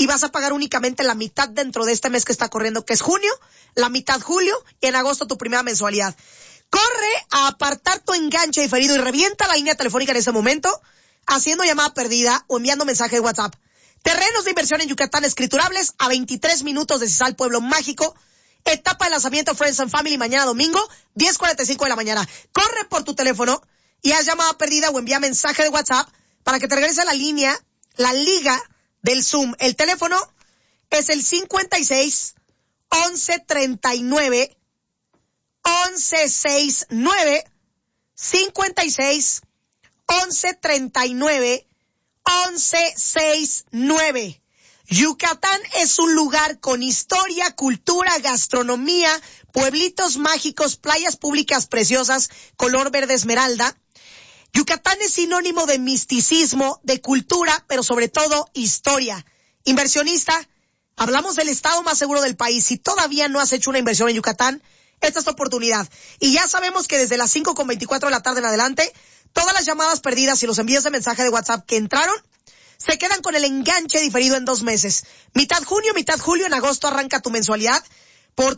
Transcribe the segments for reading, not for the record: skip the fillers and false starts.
y vas a pagar únicamente la mitad dentro de este mes que está corriendo, que es junio, la mitad julio y en agosto tu primera mensualidad. Corre a apartar tu enganche diferido y revienta la línea telefónica en ese momento, haciendo llamada perdida o enviando mensaje de WhatsApp. Terrenos de inversión en Yucatán escriturables a 23 minutos de Cisal, Pueblo Mágico. Etapa de lanzamiento Friends and Family mañana domingo, 10:45 de la mañana. Corre por tu teléfono y haz llamada perdida o envía mensaje de WhatsApp para que te regrese a la línea, la liga del Zoom. El teléfono es el 56 11 39 11 69 56 11 39 11 69. Yucatán es un lugar con historia, cultura, gastronomía, pueblitos mágicos, playas públicas preciosas, color verde esmeralda. Yucatán es sinónimo de misticismo, de cultura, pero sobre todo historia. Inversionista, hablamos del estado más seguro del país. Si todavía no has hecho una inversión en Yucatán, esta es tu oportunidad. Y ya sabemos que desde las 5:24 de la tarde en adelante, todas las llamadas perdidas y los envíos de mensaje de WhatsApp que entraron, se quedan con el enganche diferido en 2 meses. Mitad junio, mitad julio, en agosto arranca tu mensualidad por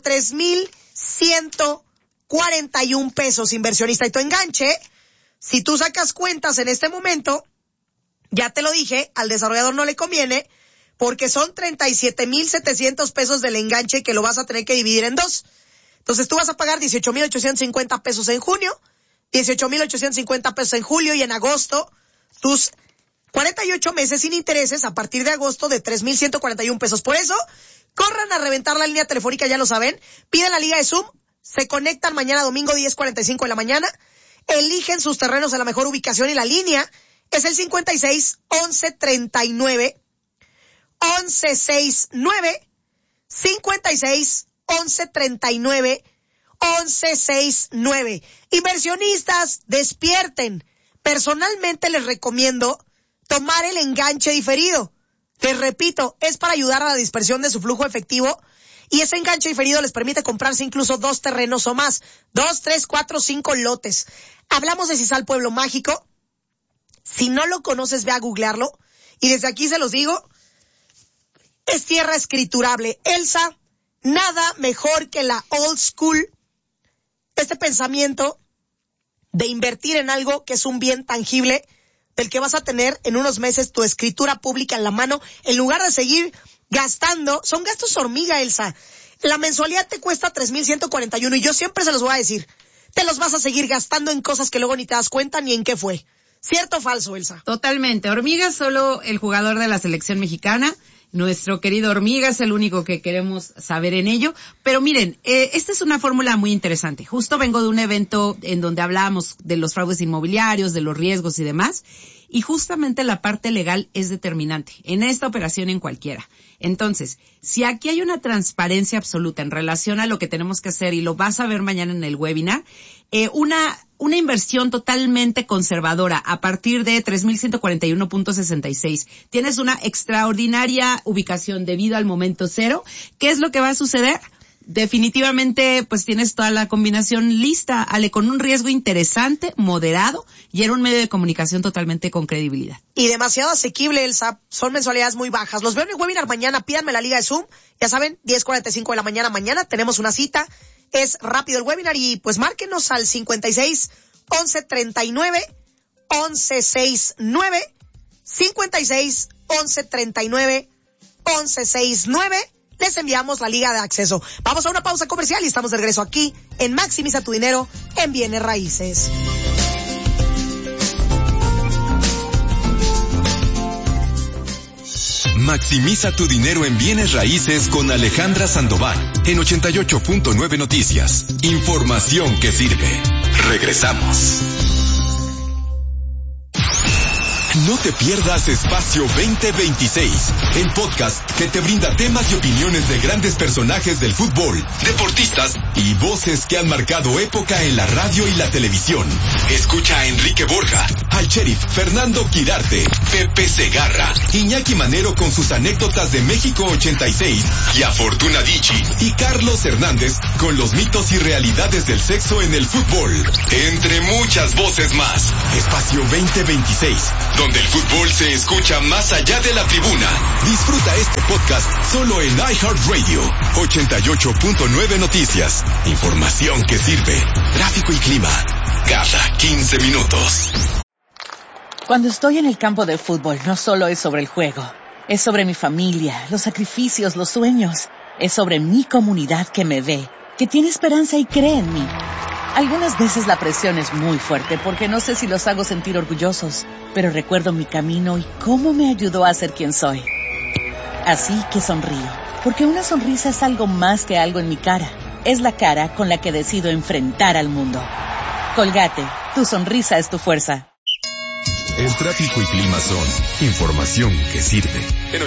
3,141 pesos, inversionista. Y tu enganche, si tú sacas cuentas en este momento, ya te lo dije, al desarrollador no le conviene, porque son 37,700 pesos del enganche que lo vas a tener que dividir en 2. Entonces tú vas a pagar 18,850 pesos en junio, 18,850 pesos en julio y en agosto tus 48 meses sin intereses a partir de agosto de 3,141 pesos. Por eso, corran a reventar la línea telefónica, ya lo saben. Piden la liga de Zoom, se conectan mañana domingo 10:45 de la mañana, eligen sus terrenos en la mejor ubicación y la línea es el 56 11 39 11 69 56 11 39 11 69. Inversionistas, despierten. Personalmente les recomiendo tomar el enganche diferido. Les repito, es para ayudar a la dispersión de su flujo efectivo y ese enganche diferido les permite comprarse incluso 2 terrenos o más. 2, 3, 4, 5 lotes. Hablamos de Cisal, Pueblo Mágico. Si no lo conoces, ve a googlearlo. Y desde aquí se los digo, es tierra escriturable. Elsa, nada mejor que la old school. Este pensamiento de invertir en algo que es un bien tangible, del que vas a tener en unos meses tu escritura pública en la mano, en lugar de seguir gastando. Son gastos hormiga, Elsa. La mensualidad te cuesta 3,141 y yo siempre se los voy a decir. Te los vas a seguir gastando en cosas que luego ni te das cuenta ni en qué fue. ¿Cierto o falso, Elsa? Totalmente. Hormiga es solo el jugador de la selección mexicana. Nuestro querido Hormiga es el único que queremos saber en ello. Pero miren, esta es una fórmula muy interesante. Justo vengo de un evento en donde hablábamos de los fraudes inmobiliarios, de los riesgos y demás. Y justamente la parte legal es determinante en esta operación, en cualquiera. Entonces, si aquí hay una transparencia absoluta en relación a lo que tenemos que hacer, y lo vas a ver mañana en el webinar, una inversión totalmente conservadora a partir de 3,141.66. Tienes una extraordinaria ubicación debido al momento cero. ¿Qué es lo que va a suceder? Definitivamente, pues tienes toda la combinación lista, Ale, con un riesgo interesante, moderado, y era un medio de comunicación totalmente con credibilidad. Y demasiado asequible, Elsa. Son mensualidades muy bajas. Los veo en el webinar mañana. Pídanme la liga de Zoom. Ya saben, 10:45 de la mañana. Mañana tenemos una cita. Es rápido el webinar y pues márquenos al 56 11 39 11 69 56 11 39 11 69. Les enviamos la liga de acceso. Vamos a una pausa comercial y estamos de regreso aquí en Maximiza tu dinero en Bienes Raíces. Maximiza tu dinero en Bienes Raíces con Alejandra Sandoval en 88.9 Noticias. Información que sirve. Regresamos. No te pierdas Espacio 2026, el podcast que te brinda temas y opiniones de grandes personajes del fútbol, deportistas y voces que han marcado época en la radio y la televisión. Escucha a Enrique Borja, al sheriff Fernando Quirarte, Pepe Segarra, Iñaki Manero con sus anécdotas de México 86 y a Fortuna Dicci y Carlos Hernández con los mitos y realidades del sexo en el fútbol, entre muchas voces más. Espacio 2026, donde donde el fútbol se escucha más allá de la tribuna. Disfruta este podcast solo en iHeartRadio. 88.9 Noticias. Información que sirve. Tráfico y clima cada 15 minutos. Cuando estoy en el campo de fútbol, no solo es sobre el juego. Es sobre mi familia, los sacrificios, los sueños. Es sobre mi comunidad que me ve, que tiene esperanza y cree en mí. Algunas veces la presión es muy fuerte porque no sé si los hago sentir orgullosos, pero recuerdo mi camino y cómo me ayudó a ser quien soy. Así que sonrío, porque una sonrisa es algo más que algo en mi cara. Es la cara con la que decido enfrentar al mundo. Colgate, tu sonrisa es tu fuerza. El tráfico y clima son información que sirve. En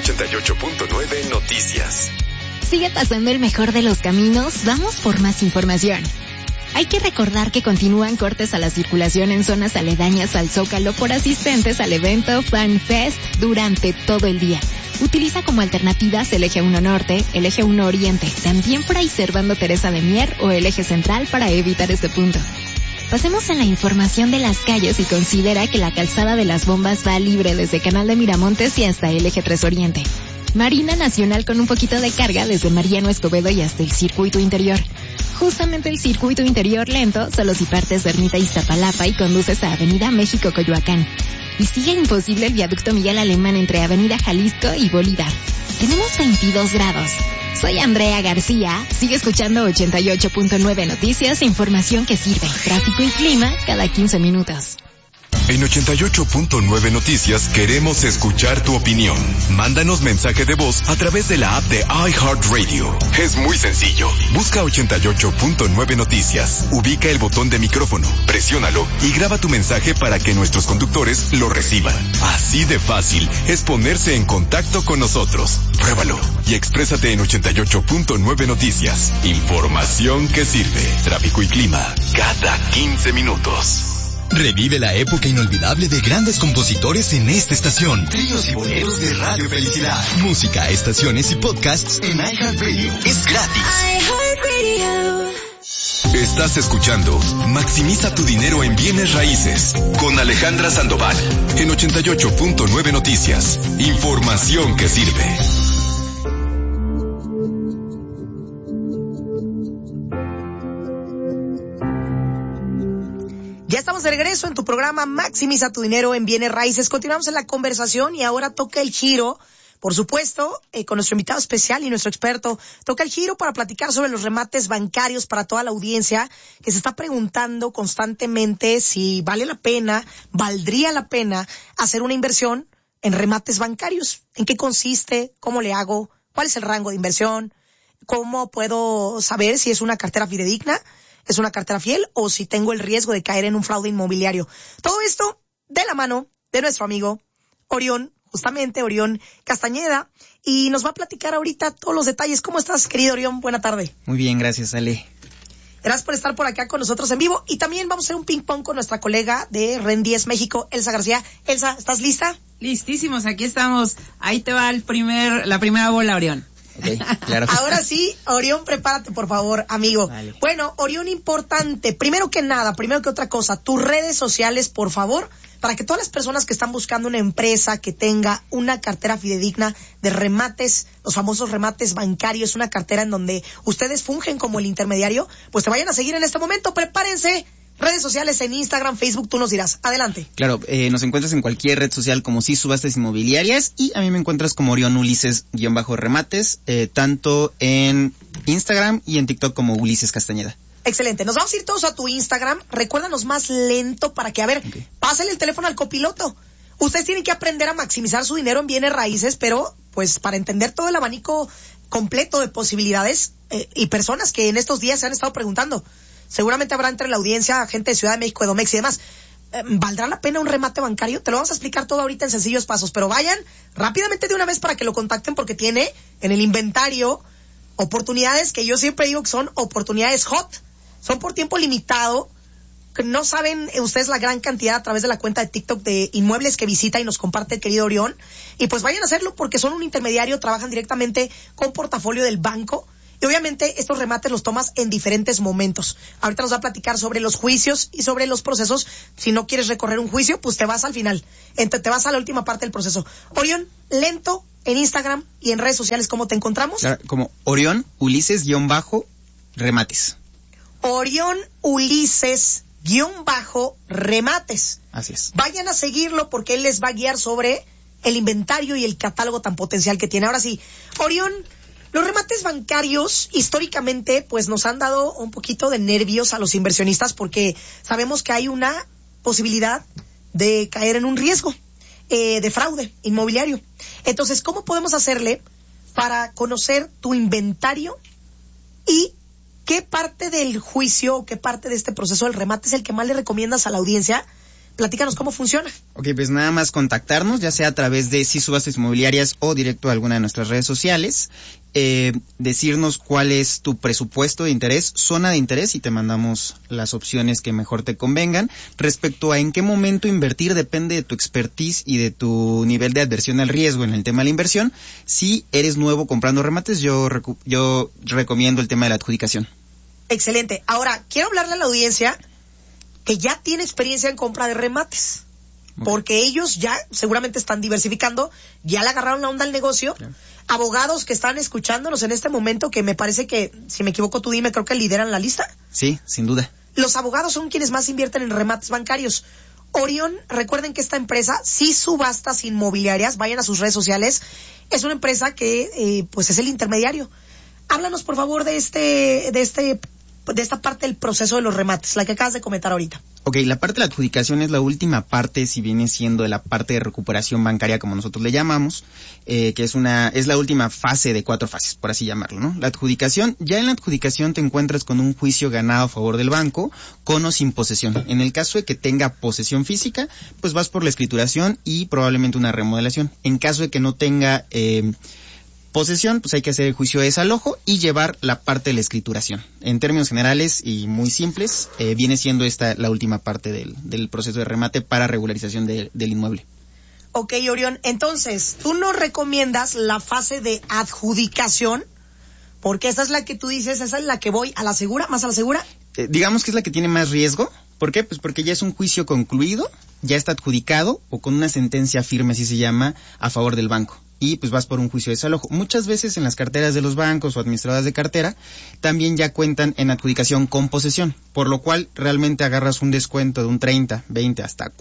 88.9 Noticias. ¿Sigue pasando el mejor de los caminos? Vamos por más información. Hay que recordar que continúan cortes a la circulación en zonas aledañas al Zócalo por asistentes al evento Fan Fest durante todo el día. Utiliza como alternativas el eje 1 Norte, el eje 1 Oriente, también por ahí Servando Teresa de Mier o el eje central para evitar este punto. Pasemos a la información de las calles y considera que la calzada de las Bombas va libre desde Canal de Miramontes y hasta el eje 3 Oriente. Marina Nacional con un poquito de carga desde Mariano Escobedo y hasta el circuito interior. Justamente el circuito interior lento, solo si partes de Ermita Iztapalapa y conduces a Avenida México Coyoacán. Y sigue imposible el viaducto Miguel Alemán entre Avenida Jalisco y Bolívar. Tenemos 22 grados. Soy Andrea García. Sigue escuchando 88.9 Noticias, información que sirve. Tráfico y clima cada 15 minutos. En 88.9 Noticias queremos escuchar tu opinión. Mándanos mensaje de voz a través de la app de iHeartRadio. Es muy sencillo. Busca 88.9 Noticias. Ubica el botón de micrófono, presiónalo y graba tu mensaje para que nuestros conductores lo reciban. Así de fácil es ponerse en contacto con nosotros. Pruébalo y exprésate en 88.9 Noticias. Información que sirve. Tráfico y clima cada 15 minutos. Revive la época inolvidable de grandes compositores en esta estación. Tríos y boleros de Radio Felicidad. Música, estaciones y podcasts en iHeartRadio. Es gratis. iHeartRadio. Estás escuchando Maximiza tu dinero en bienes raíces con Alejandra Sandoval en 88.9 Noticias. Información que sirve. Ya estamos de regreso en tu programa Maximiza tu dinero en bienes raíces. Continuamos en la conversación y ahora toca el giro, por supuesto, con nuestro invitado especial y nuestro experto. Toca el giro para platicar sobre los remates bancarios para toda la audiencia que se está preguntando constantemente si valdría la pena hacer una inversión en remates bancarios. ¿En qué consiste? ¿Cómo le hago? ¿Cuál es el rango de inversión? ¿Cómo puedo saber si es una cartera fidedigna? ¿Es una cartera fiel o si tengo el riesgo de caer en un fraude inmobiliario? Todo esto de la mano de nuestro amigo Orión Castañeda, y nos va a platicar ahorita todos los detalles. ¿Cómo estás, querido Orión? Buena tarde. Muy bien, gracias, Ale. Gracias por estar por acá con nosotros en vivo, y también vamos a hacer un ping pong con nuestra colega de REN 10 México, Elsa García. Elsa, ¿estás lista? Listísimos, aquí estamos. Ahí te va la primera bola, Orión. Okay, claro. Ahora sí, Orión, prepárate, por favor, amigo. Vale. Bueno, Orión, importante, primero que otra cosa, tus redes sociales, por favor, para que todas las personas que están buscando una empresa que tenga una cartera fidedigna de remates, los famosos remates bancarios, una cartera en donde ustedes fungen como el intermediario, pues te vayan a seguir en este momento. Prepárense. Redes sociales en Instagram, Facebook, tú nos dirás. Adelante. Claro, nos encuentras en cualquier red social como Subastas Inmobiliarias, y a mí me encuentras como Orión Ulises-Remates, tanto en Instagram y en TikTok como Ulises Castañeda. Excelente. Nos vamos a ir todos a tu Instagram. Recuérdanos más lento para que, pásale el teléfono al copiloto. Ustedes tienen que aprender a maximizar su dinero en bienes raíces, pero pues para entender todo el abanico completo de posibilidades y personas que en estos días se han estado preguntando. Seguramente habrá entre la audiencia gente de Ciudad de México, Edomex y demás. ¿Valdrá la pena un remate bancario? Te lo vamos a explicar todo ahorita en sencillos pasos, pero vayan rápidamente de una vez para que lo contacten, porque tiene en el inventario oportunidades que yo siempre digo que son oportunidades hot. Son por tiempo limitado. No saben ustedes la gran cantidad a través de la cuenta de TikTok de inmuebles que visita y nos comparte el querido Orión. Y pues vayan a hacerlo porque son un intermediario, trabajan directamente con portafolio del banco Y obviamente estos remates los tomas en diferentes momentos. Ahorita nos va a platicar sobre los juicios y sobre los procesos. Si no quieres recorrer un juicio, pues te vas al final. Te vas a la última parte del proceso. Orión, lento, en Instagram y en redes sociales, ¿cómo te encontramos? Claro, como Orión Ulises-remates. Orión Ulises-remates. Así es. Vayan a seguirlo porque él les va a guiar sobre el inventario y el catálogo tan potencial que tiene. Ahora sí, Orión, los remates bancarios históricamente pues nos han dado un poquito de nervios a los inversionistas porque sabemos que hay una posibilidad de caer en un riesgo de fraude inmobiliario. Entonces, ¿cómo podemos hacerle para conocer tu inventario y qué parte del juicio o qué parte de este proceso del remate es el que más le recomiendas a la audiencia? Platícanos cómo funciona. Ok, pues nada más contactarnos, ya sea a través de Si Subastas Inmobiliarias o directo a alguna de nuestras redes sociales, decirnos cuál es tu presupuesto de interés, zona de interés, y te mandamos las opciones que mejor te convengan. Respecto a en qué momento invertir, depende de tu expertise y de tu nivel de adversión al riesgo en el tema de la inversión. Si eres nuevo comprando remates, yo recomiendo el tema de la adjudicación. Excelente. Ahora, quiero hablarle a la audiencia que ya tiene experiencia en compra de remates, porque ellos ya seguramente están diversificando, ya le agarraron la onda al negocio. Claro. Abogados que están escuchándonos en este momento, que me parece que, si me equivoco tú dime, creo que lideran la lista. Sí, sin duda. Los abogados son quienes más invierten en remates bancarios. Orión, recuerden que esta empresa, Si Subastas Inmobiliarias, vayan a sus redes sociales, es una empresa que pues es el intermediario. Háblanos por favor de esta parte del proceso de los remates, la que acabas de comentar ahorita. Ok, la parte de la adjudicación es la última parte, si viene siendo la parte de recuperación bancaria, como nosotros le llamamos, que es la última fase de 4 fases, por así llamarlo, ¿no? La adjudicación, ya en la adjudicación te encuentras con un juicio ganado a favor del banco, con o sin posesión. En el caso de que tenga posesión física, pues vas por la escrituración y probablemente una remodelación. En caso de que no tenga posesión, pues hay que hacer el juicio de desalojo y llevar la parte de la escrituración. En términos generales y muy simples, viene siendo esta la última parte del proceso de remate para regularización del inmueble. Ok, Orión, entonces, tú nos recomiendas la fase de adjudicación, porque esa es la que tú dices, esa es la que voy a la segura, más a la segura. Digamos que es la que tiene más riesgo. ¿Por qué? Pues porque ya es un juicio concluido, ya está adjudicado o con una sentencia firme, así se llama, a favor del banco. Y pues vas por un juicio de desalojo. Muchas veces en las carteras de los bancos o administradoras de cartera también ya cuentan en adjudicación con posesión, por lo cual realmente agarras un descuento de un 30, 20, hasta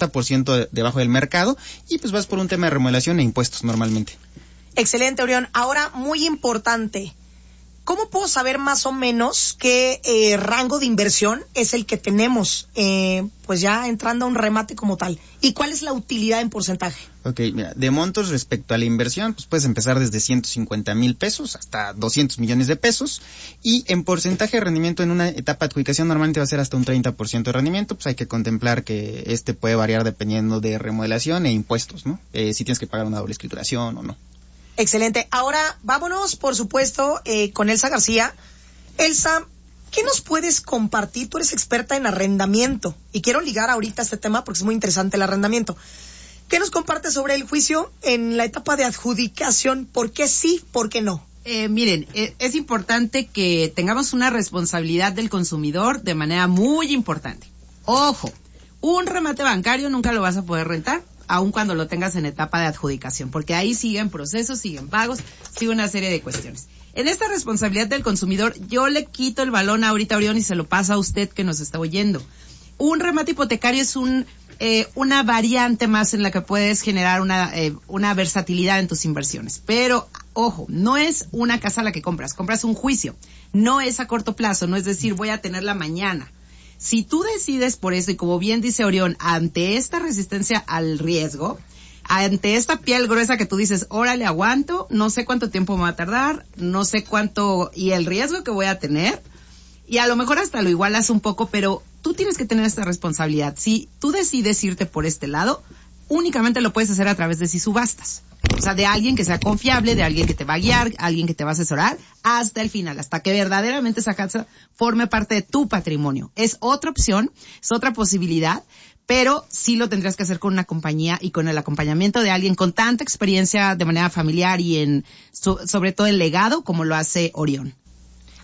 40% debajo del mercado y pues vas por un tema de remodelación e impuestos normalmente. Excelente, Orión. Ahora, muy importante, ¿cómo puedo saber más o menos qué rango de inversión es el que tenemos, pues ya entrando a un remate como tal? ¿Y cuál es la utilidad en porcentaje? Ok, mira, de montos respecto a la inversión, pues puedes empezar desde 150,000 pesos hasta 200 millones de pesos. Y en porcentaje de rendimiento en una etapa de adjudicación normalmente va a ser hasta un 30% de rendimiento. Pues hay que contemplar que puede variar dependiendo de remodelación e impuestos, ¿no? Si tienes que pagar una doble escrituración o no. Excelente. Ahora, vámonos, por supuesto, con Elsa García. Elsa, ¿qué nos puedes compartir? Tú eres experta en arrendamiento y quiero ligar ahorita este tema porque es muy interesante el arrendamiento. ¿Qué nos compartes sobre el juicio en la etapa de adjudicación? ¿Por qué sí, por qué no? Miren, es importante que tengamos una responsabilidad del consumidor de manera muy importante. Ojo, un remate bancario nunca lo vas a poder rentar, aun cuando lo tengas en etapa de adjudicación, porque ahí siguen procesos, siguen pagos, sigue una serie de cuestiones. En esta responsabilidad del consumidor, yo le quito el balón ahorita, Orión, y se lo paso a usted que nos está oyendo. Un remate hipotecario es una variante más en la que puedes generar una versatilidad en tus inversiones. Pero, ojo, no es una casa la que compras un juicio. No es a corto plazo, no es decir, voy a tenerla mañana. Si tú decides por eso, y como bien dice Orión, ante esta resistencia al riesgo, ante esta piel gruesa que tú dices, órale, aguanto, no sé cuánto tiempo me va a tardar, no sé cuánto, y el riesgo que voy a tener, y a lo mejor hasta lo igualas un poco, pero tú tienes que tener esta responsabilidad. Si tú decides irte por este lado, únicamente lo puedes hacer a través de Si Subastas. O sea, de alguien que sea confiable, de alguien que te va a guiar, alguien que te va a asesorar hasta el final, hasta que verdaderamente esa casa forme parte de tu patrimonio. Es otra opción, es otra posibilidad, pero sí lo tendrás que hacer con una compañía y con el acompañamiento de alguien con tanta experiencia de manera familiar y sobre todo en legado como lo hace Orión.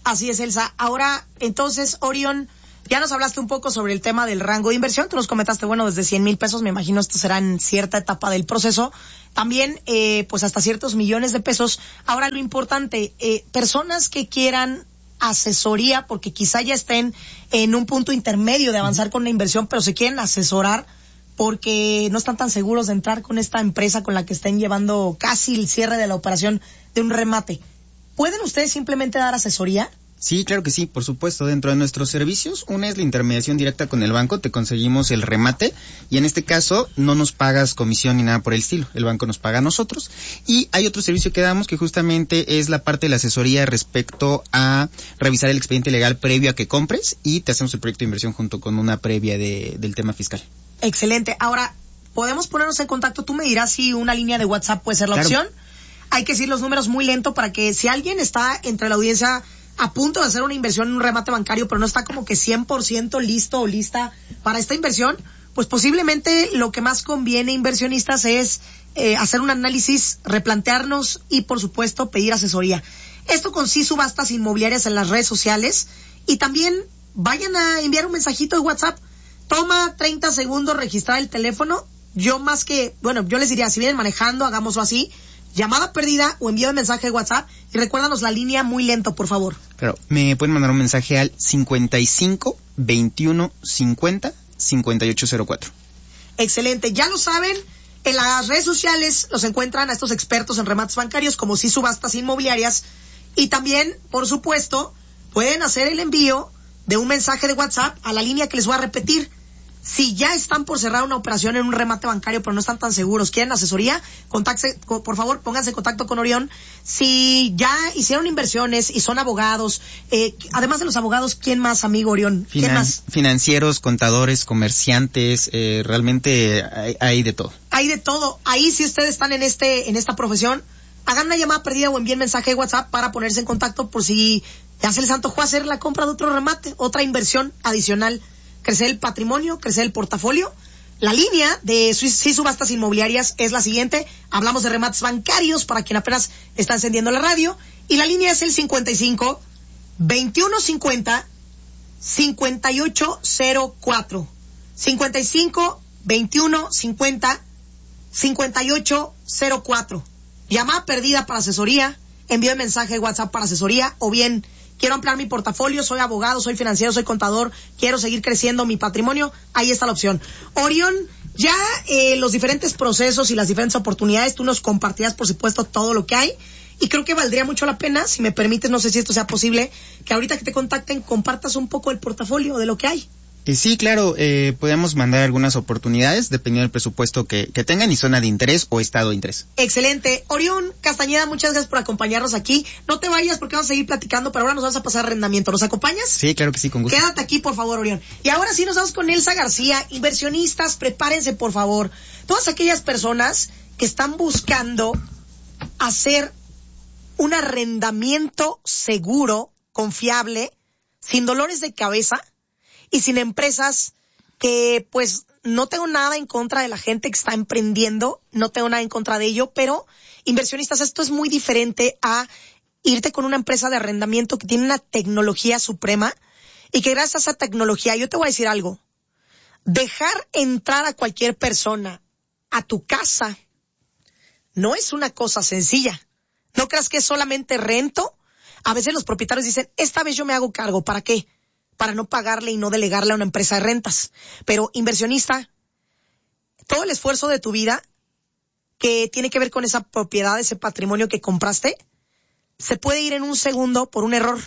Así es, Elsa. Ahora, entonces, Orión, ya nos hablaste un poco sobre el tema del rango de inversión. Tú nos comentaste, bueno, desde 100,000 pesos, me imagino esto será en cierta etapa del proceso. También, pues hasta ciertos millones de pesos. Ahora, lo importante, personas que quieran asesoría, porque quizá ya estén en un punto intermedio de avanzar con la inversión, pero se quieren asesorar porque no están tan seguros de entrar con esta empresa con la que estén llevando casi el cierre de la operación de un remate. ¿Pueden ustedes simplemente dar asesoría? Sí, claro que sí, por supuesto. Dentro de nuestros servicios, una es la intermediación directa con el banco, te conseguimos el remate y en este caso no nos pagas comisión ni nada por el estilo, el banco nos paga a nosotros. Y hay otro servicio que damos que justamente es la parte de la asesoría respecto a revisar el expediente legal previo a que compres y te hacemos el proyecto de inversión junto con una previa del tema fiscal. Excelente. Ahora, podemos ponernos en contacto, tú me dirás si una línea de WhatsApp puede ser la opción. Hay que decir los números muy lento para que si alguien está entre la audiencia a punto de hacer una inversión en un remate bancario, pero no está como que 100% listo o lista para esta inversión, pues posiblemente lo que más conviene inversionistas es hacer un análisis, replantearnos y por supuesto pedir asesoría. Esto con sí subastas inmobiliarias en las redes sociales y también vayan a enviar un mensajito de WhatsApp. Toma 30 segundos registrar el teléfono. Yo les diría, si vienen manejando, hagámoslo así. Llamada perdida o envío de mensaje de WhatsApp y recuérdanos la línea muy lento, por favor. Claro, me pueden mandar un mensaje al 55 21 50 5804. Excelente, ya lo saben, en las redes sociales los encuentran a estos expertos en remates bancarios como si subastas inmobiliarias y también, por supuesto, pueden hacer el envío de un mensaje de WhatsApp a la línea que les voy a repetir. Si ya están por cerrar una operación en un remate bancario pero no están tan seguros, quieren asesoría, por favor, pónganse en contacto con Orión. Si ya hicieron inversiones y son abogados, además de los abogados, ¿quién más, amigo Orión? ¿Quién más? Financieros, contadores, comerciantes, realmente hay de todo. Hay de todo. Ahí si ustedes están en esta profesión, hagan una llamada perdida o envíen mensaje de WhatsApp para ponerse en contacto por si ya se les antojó hacer la compra de otro remate, otra inversión adicional. Crecer el patrimonio, crecer el portafolio. La línea de sí subastas inmobiliarias es la siguiente. Hablamos de remates bancarios para quien apenas está encendiendo la radio. Y la línea es el 55 2150 5804. 55 2150 5804. Llamada perdida para asesoría. Envío de mensaje de WhatsApp para asesoría. O bien, quiero ampliar mi portafolio, soy abogado, soy financiero, soy contador, quiero seguir creciendo mi patrimonio, ahí está la opción. Orión, ya los diferentes procesos y las diferentes oportunidades, tú nos compartirás, por supuesto, todo lo que hay. Y creo que valdría mucho la pena, si me permites, no sé si esto sea posible, que ahorita que te contacten compartas un poco el portafolio de lo que hay. Sí, claro, podemos mandar algunas oportunidades dependiendo del presupuesto que tengan y zona de interés o estado de interés. Excelente. Orión Castañeda, muchas gracias por acompañarnos aquí. No te vayas porque vamos a seguir platicando, pero ahora nos vamos a pasar arrendamiento. ¿Nos acompañas? Sí, claro que sí, con gusto. Quédate aquí, por favor, Orión. Y ahora sí nos vamos con Elsa García. Inversionistas, prepárense, por favor. Todas aquellas personas que están buscando hacer un arrendamiento seguro, confiable, sin dolores de cabeza, y sin empresas que, pues, no tengo nada en contra de la gente que está emprendiendo, no tengo nada en contra de ello, pero inversionistas, esto es muy diferente a irte con una empresa de arrendamiento que tiene una tecnología suprema y que gracias a esa tecnología, yo te voy a decir algo, dejar entrar a cualquier persona a tu casa no es una cosa sencilla. No creas que es solamente rento. A veces los propietarios dicen, esta vez yo me hago cargo, ¿para qué? Para no pagarle y no delegarle a una empresa de rentas. Pero inversionista, todo el esfuerzo de tu vida que tiene que ver con esa propiedad, ese patrimonio que compraste, se puede ir en un segundo por un error.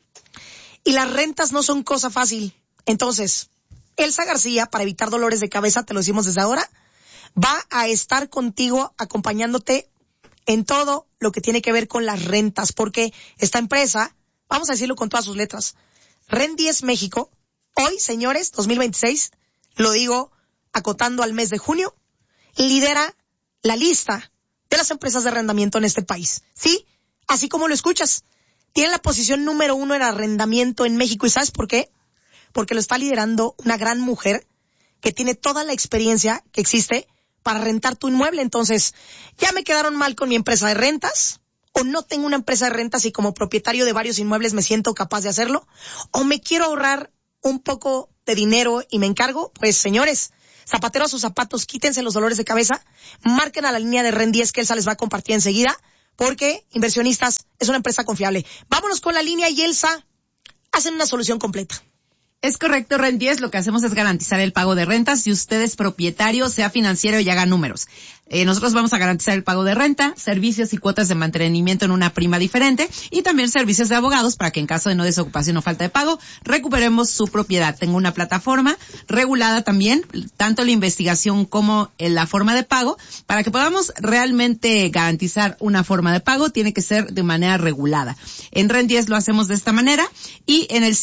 Y las rentas no son cosa fácil. Entonces, Elsa García, para evitar dolores de cabeza, te lo decimos desde ahora, va a estar contigo acompañándote en todo lo que tiene que ver con las rentas, porque esta empresa, vamos a decirlo con todas sus letras, Rent10 México, hoy, señores, 2026, lo digo acotando al mes de junio, lidera la lista de las empresas de arrendamiento en este país. Sí, así como lo escuchas, tiene la posición número 1 en arrendamiento en México. ¿Y sabes por qué? Porque lo está liderando una gran mujer que tiene toda la experiencia que existe para rentar tu inmueble. Entonces, ya me quedaron mal con mi empresa de rentas, o no tengo una empresa de rentas y como propietario de varios inmuebles me siento capaz de hacerlo, o me quiero ahorrar un poco de dinero y me encargo, pues señores, zapatero a sus zapatos, quítense los dolores de cabeza, marquen a la línea de REN 10 que Elsa les va a compartir enseguida, porque Inversionistas es una empresa confiable. Vámonos con la línea y Elsa, hacen una solución completa. Es correcto, REN 10, lo que hacemos es garantizar el pago de rentas. Si usted es propietario, sea financiero y haga números. Nosotros vamos a garantizar el pago de renta, servicios y cuotas de mantenimiento en una prima diferente y también servicios de abogados para que en caso de no desocupación o falta de pago, recuperemos su propiedad. Tengo una plataforma regulada también, tanto la investigación como la forma de pago. Para que podamos realmente garantizar una forma de pago, tiene que ser de manera regulada. En REN 10 lo hacemos de esta manera y en el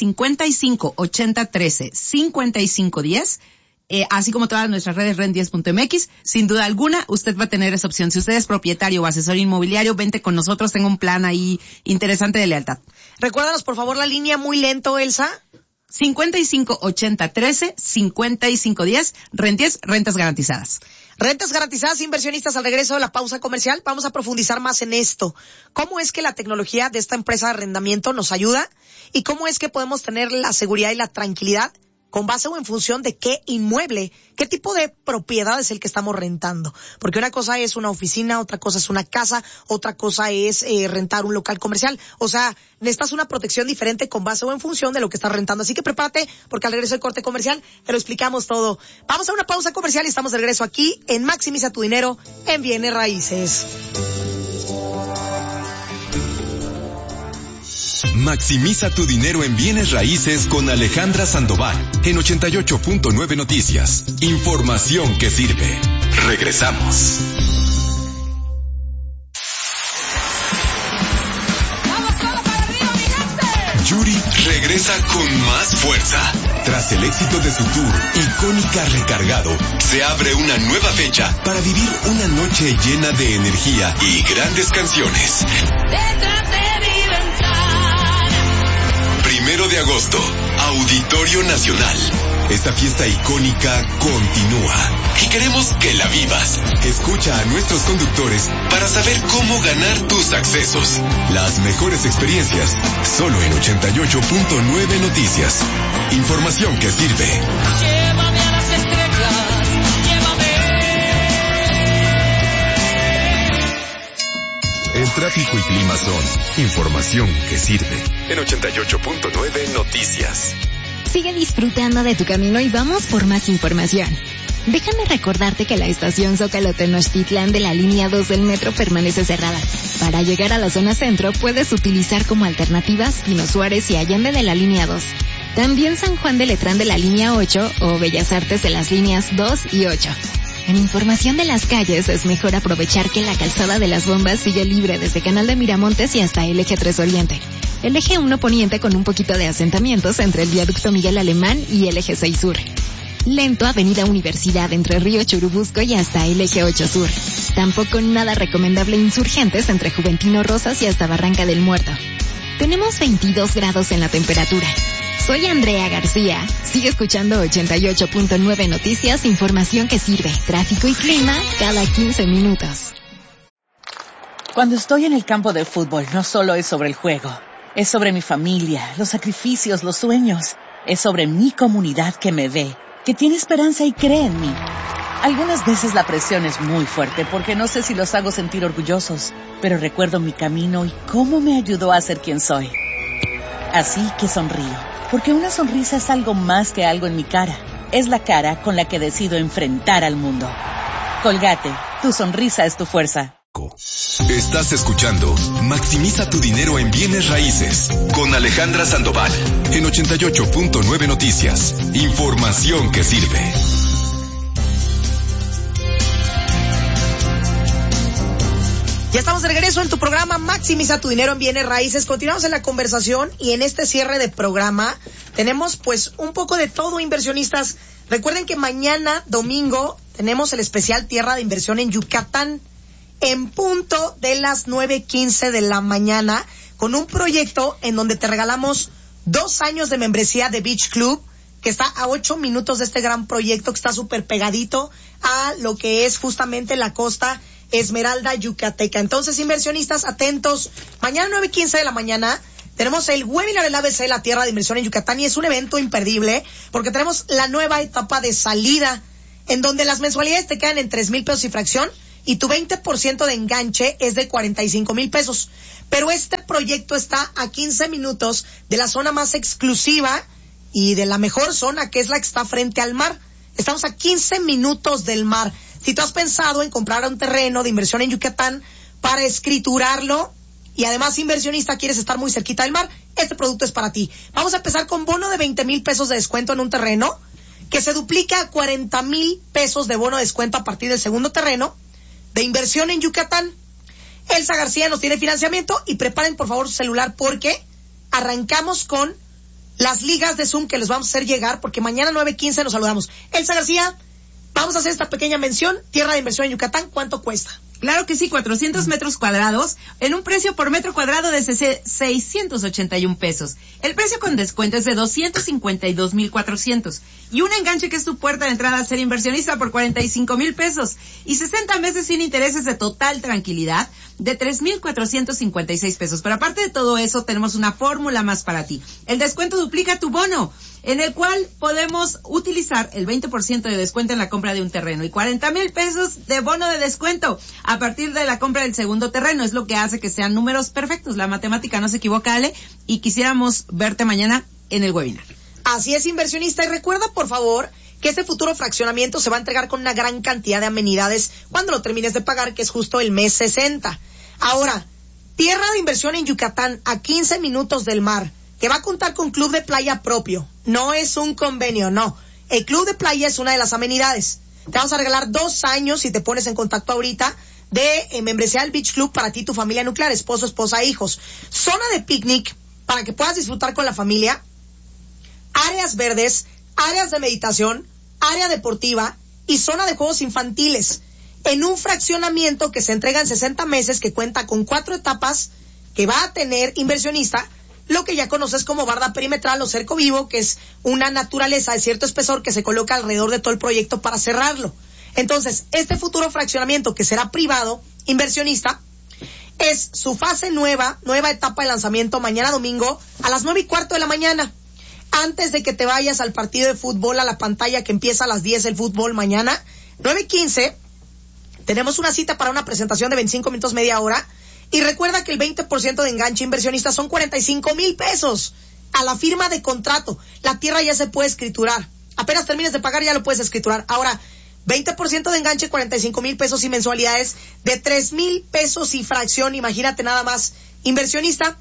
55-80-13-55-10, así como todas nuestras redes ren10.mx, sin duda alguna, usted va a tener esa opción. Si usted es propietario o asesor inmobiliario, vente con nosotros, tengo un plan ahí interesante de lealtad. Recuérdanos, por favor, la línea muy lento, Elsa. 55-80-13-55-10, REN 10, rentas garantizadas. Rentas garantizadas, Inversionistas. Al regreso de la pausa comercial, vamos a profundizar más en esto. ¿Cómo es que la tecnología de esta empresa de arrendamiento nos ayuda? ¿Y cómo es que podemos tener la seguridad y la tranquilidad con base o en función de qué inmueble, qué tipo de propiedad es el que estamos rentando? Porque una cosa es una oficina, otra cosa es una casa, otra cosa es rentar un local comercial. O sea, necesitas una protección diferente con base o en función de lo que estás rentando. Así que prepárate, porque al regreso del corte comercial te lo explicamos todo. Vamos a una pausa comercial y estamos de regreso aquí en Maximiza tu Dinero en Bienes Raíces. Maximiza tu dinero en bienes raíces con Alejandra Sandoval en 88.9 Noticias. Información que sirve. Regresamos. Yuri regresa con más fuerza. Tras el éxito de su tour Icónica Recargado, se abre una nueva fecha para vivir una noche llena de energía y grandes canciones. 1 de agosto, Auditorio Nacional. Esta fiesta icónica continúa y queremos que la vivas. Escucha a nuestros conductores para saber cómo ganar tus accesos. Las mejores experiencias, solo en 88.9 Noticias. Información que sirve. Llévame a las estrellas, llévame. El tráfico y clima son información que sirve. En 88.9 Noticias. Sigue disfrutando de tu camino y vamos por más información. Déjame recordarte que la estación Zócalo Tenochtitlán de la línea 2 del metro permanece cerrada. Para llegar a la zona centro puedes utilizar como alternativas Pino Suárez y Allende de la línea 2. También San Juan de Letrán de la línea 8 o Bellas Artes de las líneas 2 y 8. En información de las calles, es mejor aprovechar que la calzada de las bombas sigue libre desde Canal de Miramontes y hasta el eje 3 Oriente. El eje 1 Poniente con un poquito de asentamientos entre el viaducto Miguel Alemán y el eje 6 Sur. Lento Avenida Universidad entre Río Churubusco y hasta el eje 8 Sur. Tampoco nada recomendable Insurgentes entre Juventino Rosas y hasta Barranca del Muerto. Tenemos 22 grados en la temperatura. Soy Andrea García. Sigue escuchando 88.9 Noticias, información que sirve. Tráfico y clima cada 15 minutos. Cuando estoy en el campo de fútbol, no solo es sobre el juego. Es sobre mi familia, los sacrificios, los sueños. Es sobre mi comunidad que me ve, que tiene esperanza y cree en mí. Algunas veces la presión es muy fuerte porque no sé si los hago sentir orgullosos, pero recuerdo mi camino y cómo me ayudó a ser quien soy. Así que sonrío. Porque una sonrisa es algo más que algo en mi cara. Es la cara con la que decido enfrentar al mundo. Colgate, tu sonrisa es tu fuerza. Estás escuchando Maximiza tu dinero en bienes raíces con Alejandra Sandoval en 88.9 Noticias. Información que sirve. Ya estamos de regreso en tu programa Maximiza tu dinero en bienes raíces. Continuamos en la conversación y en este cierre de programa tenemos pues un poco de todo, inversionistas. Recuerden que mañana, domingo, tenemos el especial Tierra de Inversión en Yucatán en punto de las 9:15 de la mañana con un proyecto en donde te regalamos 2 años de membresía de Beach Club, que está a 8 minutos de este gran proyecto que está súper pegadito a lo que es justamente la costa Esmeralda Yucateca. Entonces, inversionistas, atentos. Mañana 9:15 de la mañana tenemos el webinar del ABC, la Tierra de Inversión en Yucatán, y es un evento imperdible porque tenemos la nueva etapa de salida en donde las mensualidades te quedan en 3,000 pesos y fracción y tu 20% de enganche es de 45,000 pesos. Pero este proyecto está a 15 minutos de la zona más exclusiva y de la mejor zona, que es la que está frente al mar. Estamos a 15 minutos del mar. Si tú has pensado en comprar un terreno de inversión en Yucatán para escriturarlo y además inversionista quieres estar muy cerquita del mar, este producto es para ti. Vamos a empezar con bono de 20,000 pesos de descuento en un terreno que se duplica a 40,000 pesos de bono de descuento a partir del segundo terreno de inversión en Yucatán. Elsa García nos tiene financiamiento y preparen por favor su celular porque arrancamos con las ligas de Zoom que les vamos a hacer llegar porque mañana 9:15 nos saludamos. Elsa García, vamos a hacer esta pequeña mención. Tierra de Inversión en Yucatán, ¿cuánto cuesta? Claro que sí, 400 metros cuadrados en un precio por metro cuadrado de 681 pesos. El precio con descuento es de 252,400 y un enganche que es tu puerta de entrada a ser inversionista por 45,000 pesos y 60 meses sin intereses de total tranquilidad de 3,456 pesos. Pero aparte de todo eso, tenemos una fórmula más para ti. El descuento duplica tu bono, en el cual podemos utilizar el 20% de descuento en la compra de un terreno y 40,000 pesos de bono de descuento a partir de la compra del segundo terreno. Es lo que hace que sean números perfectos. La matemática no se equivoca, Ale, y quisiéramos verte mañana en el webinar. Así es, inversionista, y recuerda, por favor, que este futuro fraccionamiento se va a entregar con una gran cantidad de amenidades cuando lo termines de pagar, que es justo el mes 60. Ahora, Tierra de Inversión en Yucatán, a 15 minutos del mar, que va a contar con club de playa propio. No es un convenio, no. El club de playa es una de las amenidades. Te vamos a regalar 2 años, si te pones en contacto ahorita, de membresía del Beach Club para ti y tu familia nuclear, esposo, esposa, hijos. Zona de picnic para que puedas disfrutar con la familia. Áreas verdes, áreas de meditación, área deportiva y zona de juegos infantiles. En un fraccionamiento que se entrega en 60 meses, que cuenta con 4 etapas, que va a tener inversionista lo que ya conoces como barda perimetral o cerco vivo, que es una naturaleza de cierto espesor que se coloca alrededor de todo el proyecto para cerrarlo. Entonces, este futuro fraccionamiento que será privado, inversionista, es su fase nueva etapa de lanzamiento mañana domingo a las 9:15 de la mañana. Antes de que te vayas al partido de fútbol, a la pantalla que empieza a las 10 el fútbol mañana, 9:15, tenemos una cita para una presentación de 25 minutos, media hora. Y recuerda que el 20% de enganche inversionista son 45,000 pesos a la firma de contrato. La tierra ya se puede escriturar. Apenas termines de pagar ya lo puedes escriturar. Ahora, 20% de enganche, 45,000 pesos y mensualidades de 3,000 pesos y fracción. Imagínate nada más. Inversionista,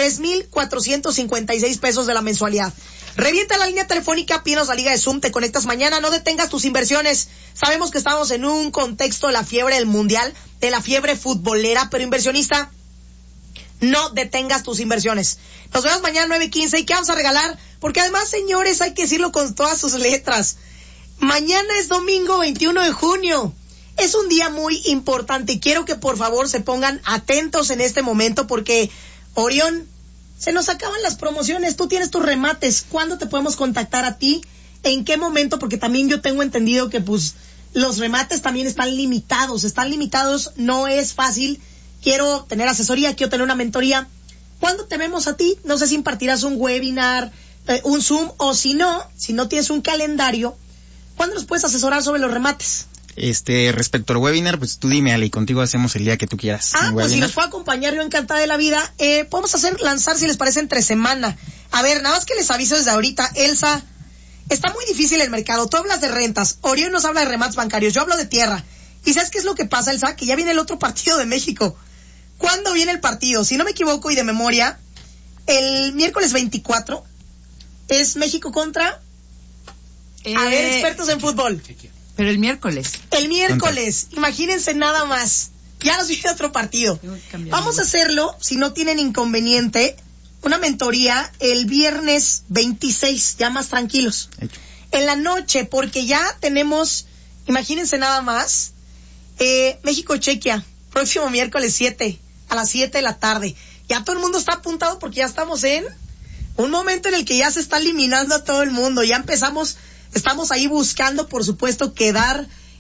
3,456 pesos de la mensualidad. Revienta la línea telefónica, pídenos la liga de Zoom, te conectas mañana, no detengas tus inversiones. Sabemos que estamos en un contexto de la fiebre del mundial, de la fiebre futbolera, pero inversionista, no detengas tus inversiones. Nos vemos mañana 9:15 y ¿qué vamos a regalar? Porque además, señores, hay que decirlo con todas sus letras. Mañana es domingo 21 de junio. Es un día muy importante y quiero que por favor se pongan atentos en este momento porque, Orión, se nos acaban las promociones, tú tienes tus remates, ¿cuándo te podemos contactar a ti? ¿En qué momento? Porque también yo tengo entendido que pues los remates también están limitados, no es fácil, quiero tener asesoría, quiero tener una mentoría. ¿Cuándo te vemos a ti? No sé si impartirás un webinar, un Zoom, o si no tienes un calendario, ¿cuándo nos puedes asesorar sobre los remates? Respecto al webinar, pues tú dime, Ale, y contigo hacemos el día que tú quieras. Pues si nos puede acompañar, yo encantada de la vida. Podemos lanzar, si les parece, entre semana. A ver, nada más que les aviso desde ahorita, Elsa, está muy difícil el mercado. Tú hablas de rentas, Orión nos habla de remates bancarios, yo hablo de tierra. ¿Y sabes qué es lo que pasa, Elsa? Que ya viene el otro partido de México. ¿Cuándo viene el partido? Si no me equivoco y de memoria, el miércoles 24 es México contra... A ver, expertos en fútbol. Pero el miércoles. Imagínense nada más. Ya nos viene otro partido. Vamos a hacerlo, si no tienen inconveniente, una mentoría el viernes 26, ya más tranquilos. Hecho. En la noche, porque ya tenemos, imagínense nada más, México-Chequia, próximo miércoles 7, a las 7 de la tarde. Ya todo el mundo está apuntado porque ya estamos en un momento en el que ya se está eliminando a todo el mundo. Ya estamos ahí buscando, por supuesto, quedar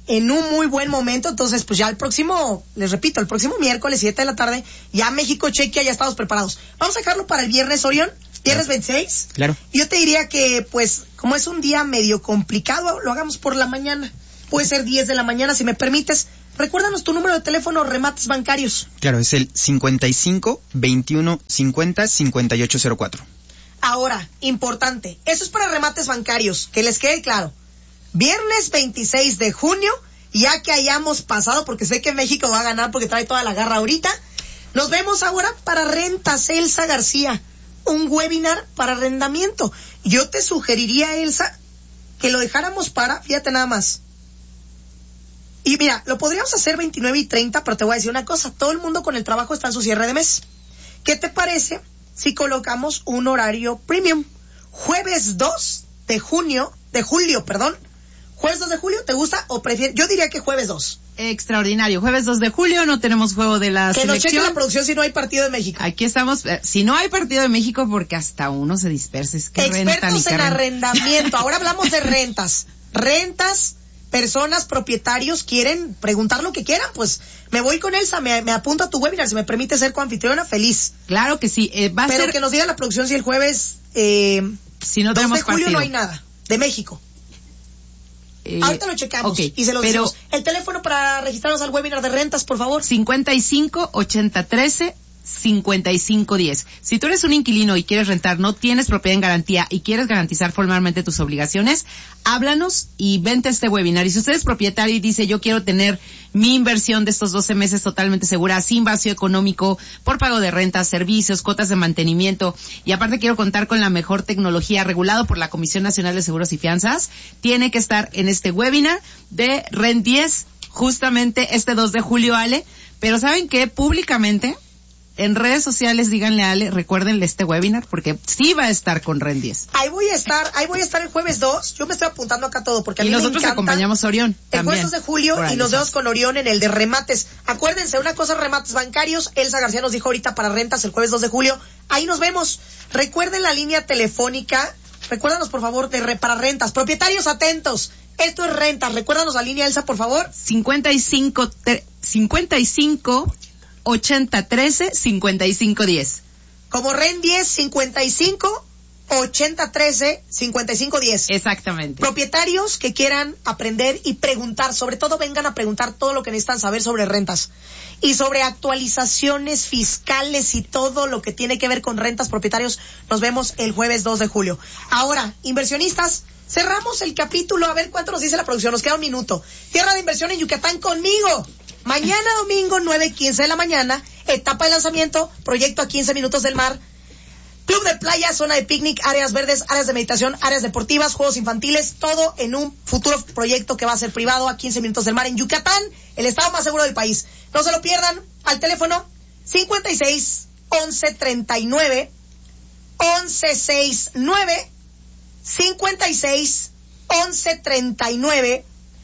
en un muy buen momento. Entonces, pues ya el próximo miércoles 7 de la tarde, ya México, Chequia, ya estamos preparados. Vamos a sacarlo para el viernes, Orión, viernes 26. Claro. Yo te diría que, pues, como es un día medio complicado, lo hagamos por la mañana. Puede ser 10 de la mañana, si me permites. Recuérdanos tu número de teléfono, remates bancarios. Claro, es el 55 21 50 5804. Ahora, importante, eso es para remates bancarios, que les quede claro. Viernes 26 de junio, ya que hayamos pasado, porque sé que México va a ganar porque trae toda la garra ahorita, nos vemos ahora para rentas, Elsa García, un webinar para arrendamiento. Yo te sugeriría, Elsa, que lo dejáramos para, fíjate nada más. Y mira, lo podríamos hacer 29:30, pero te voy a decir una cosa, todo el mundo con el trabajo está en su cierre de mes. ¿Qué te parece si colocamos un horario premium? Jueves 2 de julio, ¿Jueves 2 de julio te gusta o prefieres? Yo diría que jueves 2. Extraordinario. Jueves 2 de julio no tenemos juego de la selección. Que nos cheque la producción si no hay partido de México. Aquí estamos. Si no hay partido de México, porque hasta uno se dispersa. Es que expertos en arrendamiento. Ahora hablamos de rentas. Rentas, personas, propietarios quieren preguntar lo que quieran. Pues me voy con Elsa, me apunto a tu webinar. Si me permite ser coanfitriona, feliz. Claro que sí. Pero que nos diga la producción si el jueves si no 2 de julio partido. no hay nada de México. Ahorita lo checamos y se lo decimos. El teléfono para registrarnos al webinar de rentas, por favor. 55 80 13 55 10. Si tú eres un inquilino y quieres rentar, no tienes propiedad en garantía y quieres garantizar formalmente tus obligaciones, háblanos y vente a este webinar. Y si usted es propietario y dice, yo quiero tener mi inversión de estos 12 meses totalmente segura, sin vacío económico, por pago de rentas, servicios, cuotas de mantenimiento, y aparte quiero contar con la mejor tecnología, regulado por la Comisión Nacional de Seguros y Fianzas, tiene que estar en este webinar de Rent 10, justamente este 2 de julio, Ale. Pero ¿saben qué? Públicamente, en redes sociales, díganle a Ale, recuérdenle este webinar, porque sí va a estar con Rent 10. Ahí voy a estar el jueves 2, yo me estoy apuntando acá todo, porque a mí me encanta. Y nosotros acompañamos a Orión el también. El jueves 2 de julio, y nos vemos con Orión en el de remates. Acuérdense, una cosa, remates bancarios, Elsa García nos dijo ahorita para rentas el jueves 2 de julio, ahí nos vemos. Recuerden la línea telefónica, recuérdanos por favor, para rentas. Propietarios atentos, esto es rentas, recuérdanos la línea, Elsa, por favor. 55 80 13 55 10. Como Rent 10, 55 80 13 55 10. Exactamente. Propietarios que quieran aprender y preguntar, sobre todo vengan a preguntar todo lo que necesitan saber sobre rentas y sobre actualizaciones fiscales y todo lo que tiene que ver con rentas. Propietarios, nos vemos el jueves 2 de julio. Ahora, inversionistas, cerramos el capítulo, a ver cuánto nos dice la producción, nos queda un minuto. Tierra de inversión en Yucatán conmigo. Mañana domingo, 9:15 de la mañana, etapa de lanzamiento, proyecto a 15 minutos del mar, club de playa, zona de picnic, áreas verdes, áreas de meditación, áreas deportivas, juegos infantiles, todo en un futuro proyecto que va a ser privado a 15 minutos del mar en Yucatán, el estado más seguro del país. No se lo pierdan, al teléfono 56 11 39 11 69 56 11 39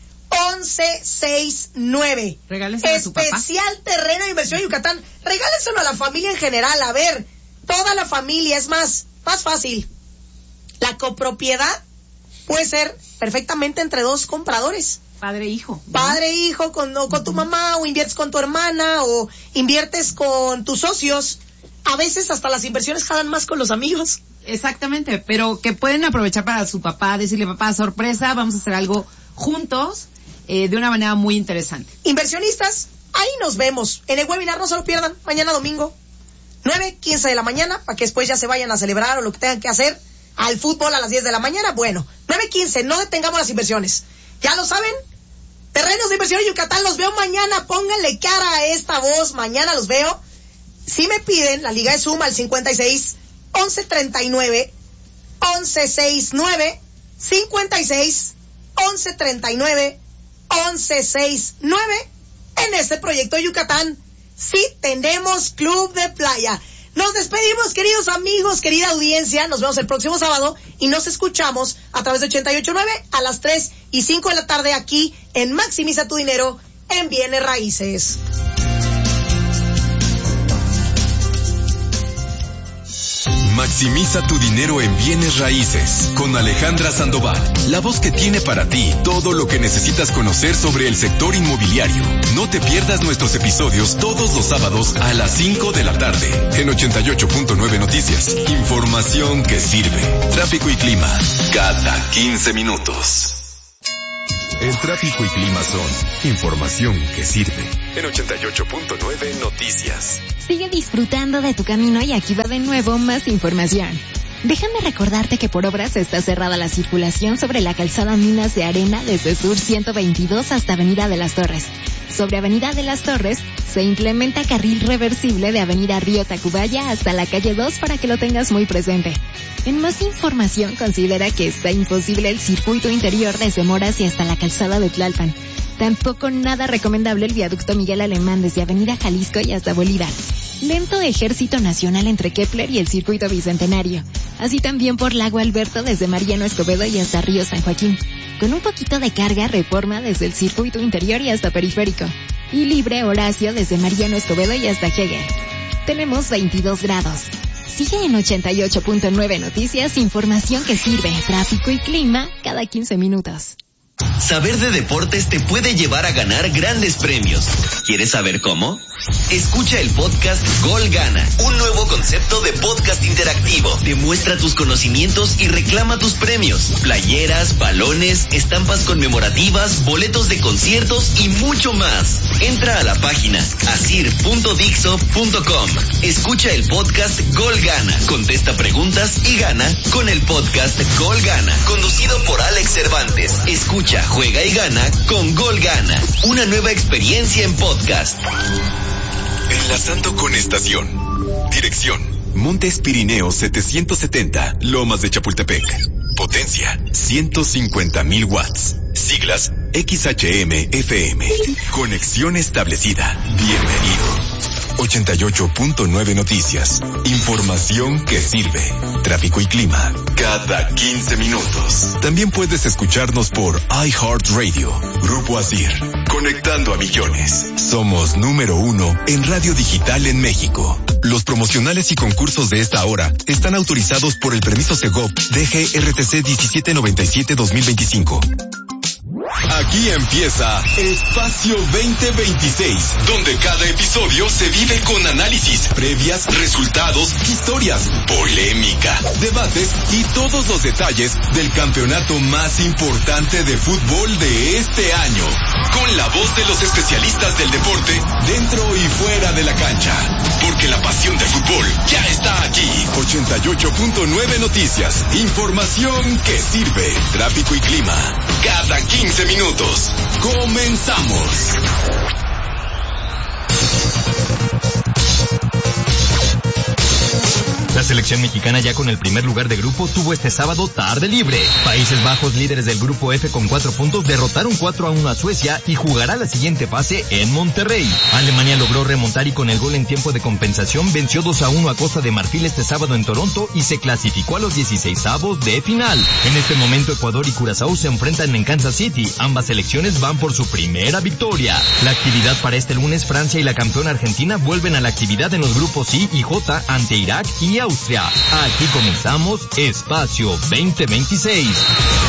1169. Regálenselo a su papá. Especial terreno de inversión en Yucatán. Regálenselo a la familia en general. A ver, toda la familia. Es más fácil. La copropiedad puede ser perfectamente entre dos compradores. Padre e hijo, ¿no? Padre e hijo con tu mamá, o inviertes con tu hermana, o inviertes con tus socios. A veces hasta las inversiones jalan más con los amigos. Exactamente, pero que pueden aprovechar para su papá, decirle, papá, sorpresa, vamos a hacer algo juntos, de una manera muy interesante. Inversionistas, ahí nos vemos. En el webinar no se lo pierdan, mañana domingo, 9:15 de la mañana, para que después ya se vayan a celebrar o lo que tengan que hacer, al fútbol a las 10 de la mañana. Bueno, 9:15, no detengamos las inversiones. ¿Ya lo saben? Terrenos de inversión en Yucatán, los veo mañana, pónganle cara a esta voz, mañana los veo. Si me piden, la liga de Zoom al 56 11 39 11 69 56 11 39 11 69. En este proyecto de Yucatán sí tenemos club de playa. Nos despedimos, queridos amigos, querida audiencia. Nos vemos el próximo sábado y nos escuchamos a través de 88.9 a las 3:05 de la tarde aquí en Maximiza tu Dinero en Bienes Raíces. Maximiza tu dinero en bienes raíces con Alejandra Sandoval, la voz que tiene para ti todo lo que necesitas conocer sobre el sector inmobiliario. No te pierdas nuestros episodios todos los sábados a las 5 de la tarde en 88.9 Noticias. Información que sirve. Tráfico y clima cada 15 minutos. El tráfico y clima son información que sirve en 88.9 Noticias. Sigue disfrutando de tu camino y aquí va de nuevo más información. Déjame recordarte que por obras está cerrada la circulación sobre la calzada Minas de Arena desde Sur 122 hasta Avenida de las Torres. Sobre Avenida de las Torres se implementa carril reversible de Avenida Río Tacubaya hasta la calle 2 para que lo tengas muy presente. En más información, considera que está imposible el circuito interior desde Moras y hasta la calzada de Tlalpan. Tampoco nada recomendable el viaducto Miguel Alemán desde Avenida Jalisco y hasta Bolívar. Lento Ejército Nacional entre Kepler y el circuito Bicentenario. Así también por Lago Alberto desde Mariano Escobedo y hasta Río San Joaquín. Con un poquito de carga, Reforma desde el circuito interior y hasta Periférico. Y libre Horacio desde Mariano Escobedo y hasta Hegel. Tenemos 22 grados. Sigue en 88.9 Noticias, información que sirve, tráfico y clima cada 15 minutos. Saber de deportes te puede llevar a ganar grandes premios. ¿Quieres saber cómo? Escucha el podcast Gol Gana, un nuevo concepto de podcast interactivo. Demuestra tus conocimientos y reclama tus premios. Playeras, balones, estampas conmemorativas, boletos de conciertos y mucho más. Entra a la página asir.dixo.com. Escucha el podcast Gol Gana, contesta preguntas y gana con el podcast Gol Gana, conducido por Alex Cervantes. Escucha, juega y gana con Gol Gana, una nueva experiencia en podcast. Enlazando con estación. Dirección: Montes Pirineos 770, Lomas de Chapultepec. Potencia: 150,000 watts. Siglas: XHM-FM. Conexión establecida. Bienvenido. 88.9 Noticias. Información que sirve. Tráfico y clima cada 15 minutos. También puedes escucharnos por iHeartRadio. Grupo Asir. Conectando a millones. Somos número 1 en radio digital en México. Los promocionales y concursos de esta hora están autorizados por el permiso Segov DGRTC 1797-2025. Aquí empieza Espacio 2026, donde cada episodio se vive con análisis, previas, resultados, historias, polémica, debates y todos los detalles del campeonato más importante de fútbol de este año. Con la voz de los especialistas del deporte, dentro y fuera de la cancha. Porque la pasión del fútbol ya está aquí. 88.9 Noticias. Información que sirve. Tráfico y clima cada 15 minutos. Comenzamos. La selección mexicana, ya con el primer lugar de grupo, tuvo este sábado tarde libre. Países Bajos, líderes del grupo F con 4 puntos, derrotaron 4-1 a Suecia y jugará la siguiente fase en Monterrey. Alemania logró remontar y con el gol en tiempo de compensación venció 2-1 a Costa de Marfil este sábado en Toronto y se clasificó a los 16avos de final. En este momento Ecuador y Curazao se enfrentan en Kansas City. Ambas selecciones van por su primera victoria. La actividad para este lunes: Francia y la campeona Argentina vuelven a la actividad en los grupos I y J ante Irak y Austria. Aquí comenzamos Espacio 2026.